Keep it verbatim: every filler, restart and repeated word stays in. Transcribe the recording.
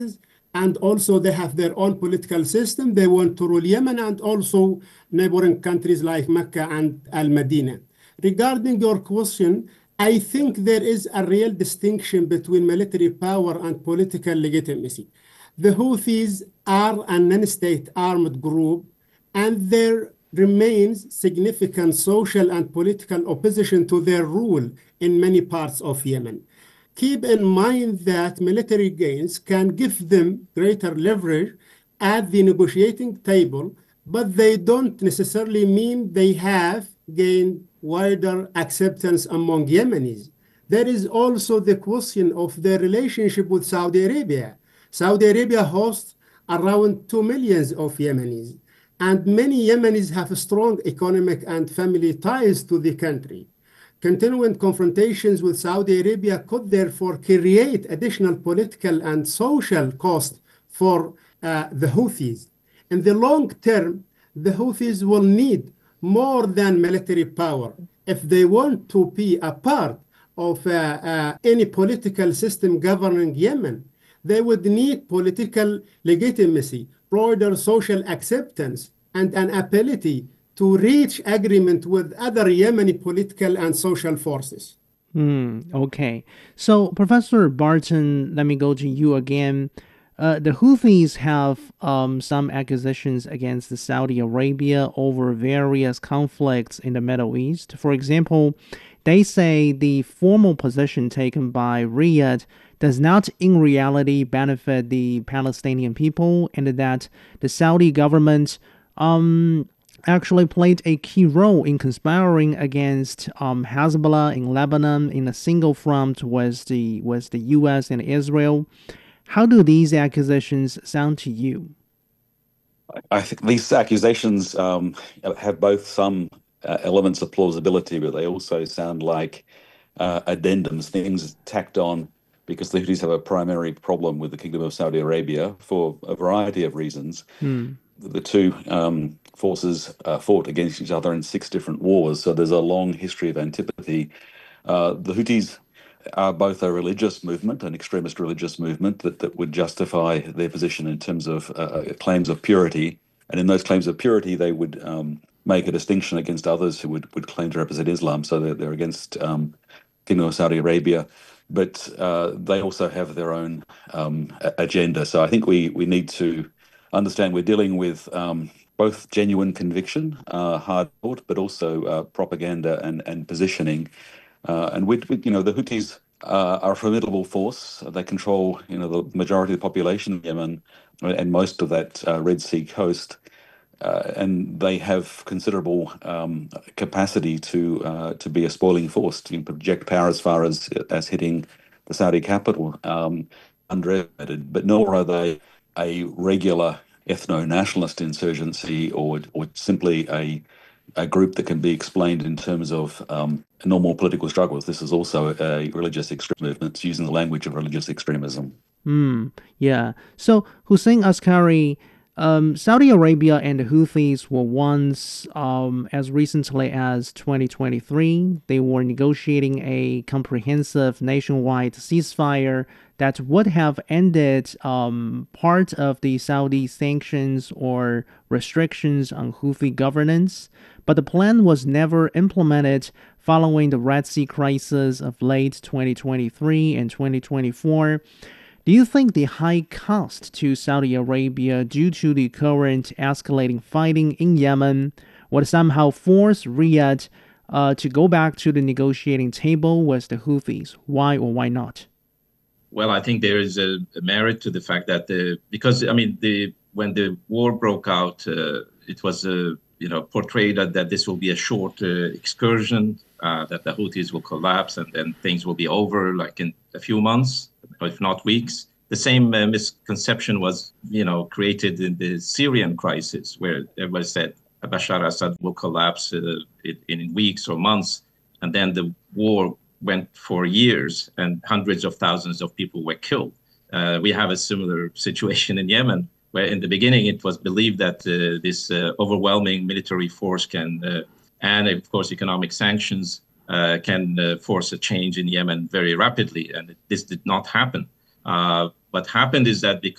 and also they have their own political system. They want to rule Yemen and also neighboring countries like Mecca and Al-Madinah. Regarding your question, I think there is a real distinction between military power and political legitimacy. The Houthis are a non-state armed group, and there remains significant social and political opposition to their rule in many parts of Yemen. Keep in mind that military gains can give them greater leverage at the negotiating table, but they don't necessarily mean they have gained wider acceptance among Yemenis. There is also the question of their relationship with Saudi Arabia. Saudi Arabia hosts around two million of Yemenis, and many Yemenis have strong economic and family ties to the country. Continuing confrontations with Saudi Arabia could therefore create additional political and social cost for uh, the Houthis. In the long term, the Houthis will need more than military power if they want to be a part of uh, uh, any political system governing Yemen. They would need political legitimacy, broader social acceptance, and an ability to reach agreement with other Yemeni political and social forces. Hmm, okay. So, Professor Barton, let me go to you again. Uh, the Houthis have um, some accusations against Saudi Arabia over various conflicts in the Middle East. For example, they say the formal position taken by Riyadh does not in reality benefit the Palestinian people, and that the Saudi government um, actually played a key role in conspiring against um, Hezbollah in Lebanon in a single front with the, with the U S and Israel. How do these accusations sound to you? I think these accusations um, have both some uh, elements of plausibility, but they also sound like uh, addendums, things tacked on because the Houthis have a primary problem with the Kingdom of Saudi Arabia for a variety of reasons. Hmm. The two um, forces uh, fought against each other in six different wars, so there's a long history of antipathy. Uh, the Houthis are both a religious movement, an extremist religious movement that, that would justify their position in terms of uh, claims of purity. And in those claims of purity, they would um, make a distinction against others who would, would claim to represent Islam. So they're, they're against um, Kingdom of Saudi Arabia. But uh, they also have their own um, agenda. So I think we, we need to understand we're dealing with um, both genuine conviction, uh, hard thought, but also uh, propaganda and, and positioning. Uh, and with, with, you know, the Houthis uh, are a formidable force. They control, you know, the majority of the population of Yemen and most of that uh, Red Sea coast. Uh, and they have considerable um, capacity to uh, to be a spoiling force, to project power as far as as hitting the Saudi capital, um, underestimated. But nor are they a regular ethno-nationalist insurgency or or simply a a group that can be explained in terms of um, normal political struggles. This is also a religious extreme movement using the language of religious extremism. Hmm. Yeah. So Hussein Askari, um, Saudi Arabia and the Houthis were once, um, as recently as twenty twenty-three, they were negotiating a comprehensive nationwide ceasefire that would have ended um, part of the Saudi sanctions or restrictions on Houthi governance. But the plan was never implemented following the Red Sea crisis of late twenty twenty-three and twenty twenty-four. Do you think the high cost to Saudi Arabia due to the current escalating fighting in Yemen would somehow force Riyadh uh, to go back to the negotiating table with the Houthis? Why or why not? Well, I think there is a, a merit to the fact that the because I mean the when the war broke out, uh, it was uh, you know portrayed that, that this will be a short uh, excursion, uh, that the Houthis will collapse and then things will be over like in a few months, if not weeks. The same uh, misconception was you know created in the Syrian crisis, where everybody said Bashar Assad will collapse uh, in, in weeks or months, and then the war went for years and hundreds of thousands of people were killed. Uh, we have a similar situation in Yemen, where in the beginning it was believed that uh, this uh, overwhelming military force can, uh, and of course economic sanctions, uh, can uh, force a change in Yemen very rapidly. And this did not happen. Uh, what happened is that because